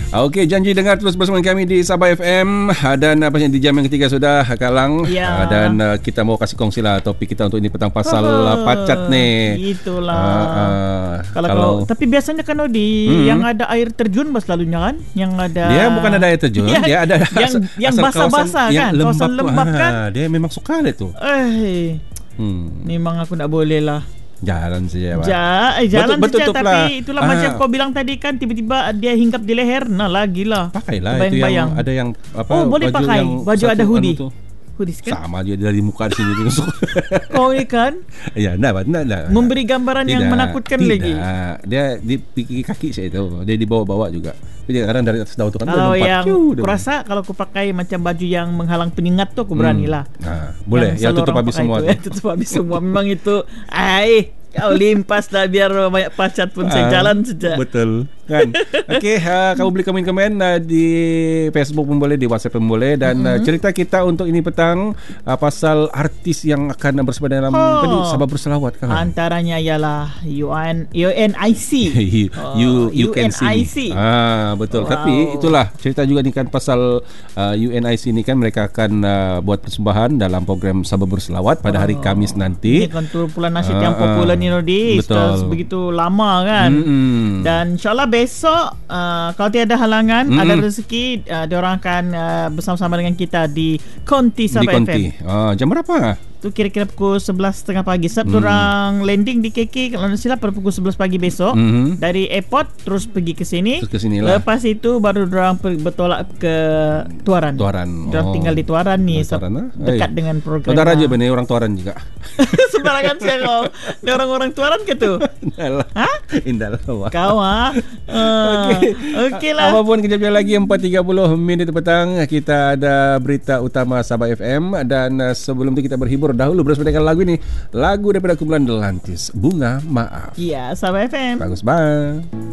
Okey, janji dengar terus bersama kami di Sabah FM. Dan apa yang di jam yang ketiga sudah Kak Lang. Dan kita mau kasih kongsilah topik kita untuk ini petang pasal pacat ni. Itulah. Kalau tapi biasanya kan yang ada air terjun selalunya kan, yang ada dia bukan ada air terjun, dia ada yang basah-basah kan, kawasan lembab kan. Dia memang suka itu. Memang aku tak boleh lah. Jalan saja, jalan saja. Tapi itulah macam kau bilang tadi kan, tiba-tiba dia hinggap di leher. Nah, lagilah. Pakailah itu yang ada yang apa? Oh, boleh pakai baju ada hoodie. Hoodies kan? Sama je dari muka di sini. Kau ni kan? Ya, nak. Memberi gambaran yang menakutkan lagi. Dia di kaki saya itu. Dia dibawa-bawa juga. Jadi kadang dari atas daun tu kan. Kalau yang aku rasa kalau aku pakai macam baju yang menghalang penyengat tu aku beranilah. Boleh. Yang tutup habis semua. Tutup habis semua. Memang itu. Kau limpas dah biar banyak pacat pun saya jalan saja. Betul kan. Okey, kamu boleh komen-komen di Facebook pun boleh, di WhatsApp pun boleh. Dan cerita kita untuk ini petang pasal artis yang akan bersama dalam Sabah Berselawat kan. Antaranya ialah UNIC. You can see. Betul. Wow. Tapi itulah cerita juga ni kan pasal UNIC ni kan, mereka akan buat persembahan dalam program Sabah Berselawat pada hari Khamis nanti. Ini kan kumpulan nasyid yang popular ni Nodi. Sudah begitu lama kan. Dan insyaAllah besok kalau tiada halangan, ada rezeki, diorang akan bersama-sama dengan kita di Konti Sabah FM. Jam berapa? Tu kira-kira pukul 11.30 pagi. Sebab orang landing di KK kalau tak silap pada pukul 11 pagi besok. Dari airport terus pergi ke sini. Lepas itu baru orang bertolak ke Tuaran. Diorang tinggal di Tuaran ni, dekat dengan program. Saudara je benar orang Tuaran juga. Sembarangan saya kau. Ni orang Tuaran ke tu? Indah lah. Kau Okey lah. Apapun, kejap lagi 4.30 minit petang kita ada berita utama Sabah FM. Dan sebelum itu kita berhibur dahulu bersama dengan lagu ini. Lagu daripada kumpulan The Lantis, Bunga Maaf. Ya, Sabah FM. Bagus banget.